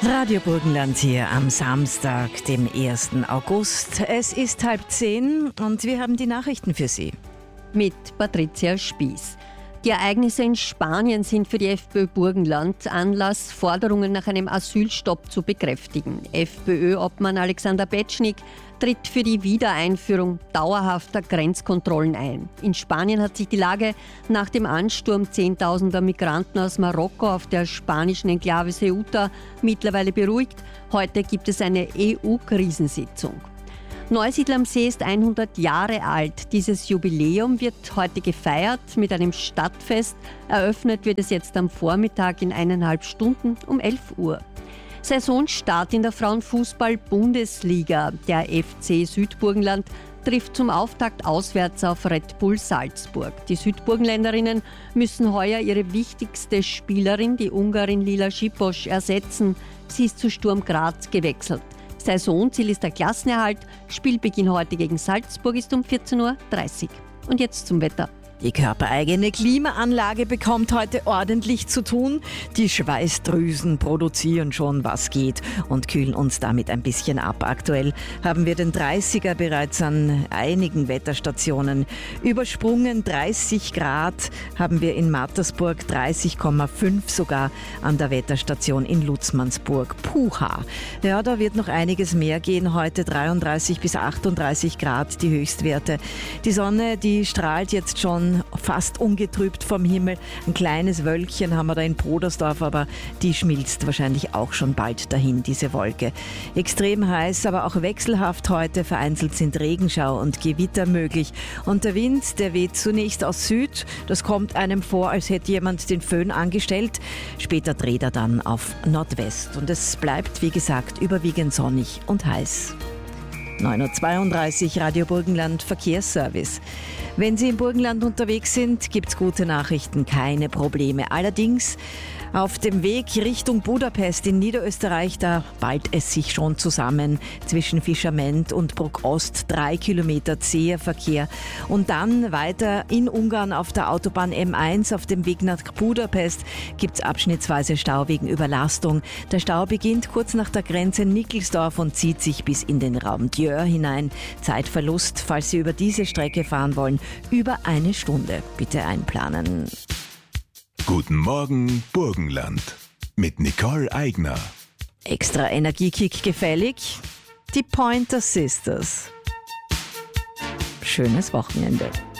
Radio Burgenland hier am Samstag, dem 1. August. Es ist 9:30 und wir haben die Nachrichten für Sie. Mit Patricia Spieß. Die Ereignisse in Spanien sind für die FPÖ Burgenland Anlass, Forderungen nach einem Asylstopp zu bekräftigen. FPÖ-Obmann Alexander Petschnig tritt für die Wiedereinführung dauerhafter Grenzkontrollen ein. In Spanien hat sich die Lage nach dem Ansturm zehntausender Migranten aus Marokko auf der spanischen Enklave Ceuta mittlerweile beruhigt. Heute gibt es eine EU-Krisensitzung. Neusiedl am See ist 100 Jahre alt. Dieses Jubiläum wird heute gefeiert mit einem Stadtfest. Eröffnet wird es jetzt am Vormittag in 1,5 Stunden um 11 Uhr. Saisonstart in der Frauenfußball-Bundesliga. Der FC Südburgenland trifft zum Auftakt auswärts auf Red Bull Salzburg. Die Südburgenländerinnen müssen heuer ihre wichtigste Spielerin, die Ungarin Lila Sipos, ersetzen. Sie ist zu Sturm Graz gewechselt. Saisonziel ist der Klassenerhalt. Spielbeginn heute gegen Salzburg ist um 14:30 Uhr. Und jetzt zum Wetter. Die körpereigene Klimaanlage bekommt heute ordentlich zu tun. Die Schweißdrüsen produzieren schon, was geht und kühlen uns damit ein bisschen ab. Aktuell haben wir den 30er bereits an einigen Wetterstationen übersprungen. 30 Grad haben wir in Mattersburg, 30,5 sogar an der Wetterstation in Lutzmannsburg. Puha! Ja, da wird noch einiges mehr gehen. Heute 33 bis 38 Grad die Höchstwerte. Die Sonne, die strahlt jetzt schon fast ungetrübt vom Himmel. Ein kleines Wölkchen haben wir da in Podersdorf, aber die schmilzt wahrscheinlich auch schon bald dahin, diese Wolke. Extrem heiß, aber auch wechselhaft heute. Vereinzelt sind Regenschau und Gewitter möglich. Und der Wind, der weht zunächst aus Süd. Das kommt einem vor, als hätte jemand den Föhn angestellt. Später dreht er dann auf Nordwest. Und es bleibt, wie gesagt, überwiegend sonnig und heiß. 9:32 Uhr, Radio Burgenland Verkehrsservice. Wenn Sie im Burgenland unterwegs sind, gibt's gute Nachrichten, keine Probleme. Allerdings auf dem Weg Richtung Budapest in Niederösterreich, da ballt es sich schon zusammen zwischen Fischerment und Bruck-Ost. 3 Kilometer zäher Verkehr. Und dann weiter in Ungarn auf der Autobahn M1 auf dem Weg nach Budapest gibt's abschnittsweise Stau wegen Überlastung. Der Stau beginnt kurz nach der Grenze Nickelsdorf und zieht sich bis in den Raum Djör hinein. Zeitverlust, falls Sie über diese Strecke fahren wollen, über 1 Stunde. Bitte einplanen. Guten Morgen, Burgenland. Mit Nicole Eigner. Extra Energiekick gefällig? Die Pointer Sisters. Schönes Wochenende.